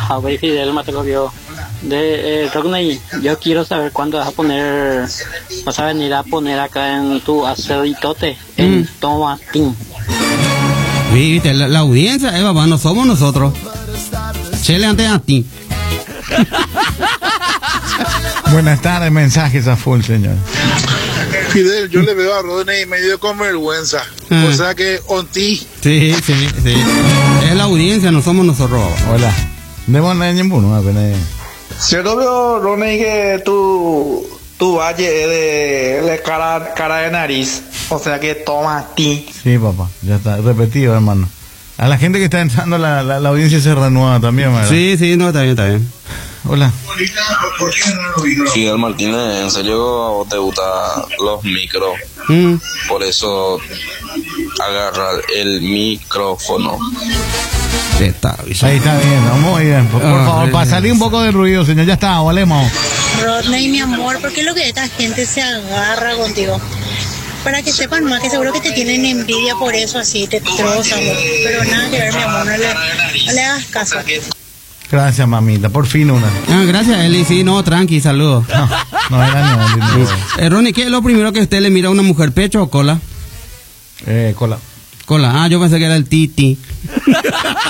Javi Fidel Matecopio de Rockney. Yo quiero saber cuándo vas a venir a poner acá en tu aceritote en Tomatín. Viste, la audiencia, papá, no somos nosotros. Chele antes a ti. Buenas tardes, mensajes a full, señor. Fidel, yo le veo a Rodney medio con vergüenza. O sea que Onti. Sí. Es la audiencia, no somos nosotros. Hola. Démosle ninguno, apenas. Cierto veo, Rodney, que tu valle es de cara de nariz. O sea que toma a ti. Sí, papá, ya está, repetido, hermano. A la gente que está entrando, la audiencia se renueva también, ¿verdad? Sí, no, está bien. Hola. Fidel Martínez, en serio a vos te gustan los micros, por eso agarra el micrófono. Ahí está bien, muy bien. Por favor, para salir un poco de ruido, señor, ya está, volvemos. Rodney, mi amor, ¿por qué es lo que esta gente se agarra contigo? Para que sepan más, que seguro que te tienen envidia por eso, así te trozan, pero nada que ver, mi amor, no le hagas caso. Gracias, mamita, por fin una. Gracias, Eli, sí, no, tranqui, saludos. No era ni Ronnie, ¿qué es lo primero que usted le mira a una mujer, pecho o cola? Cola. Cola, yo pensé que era el titi.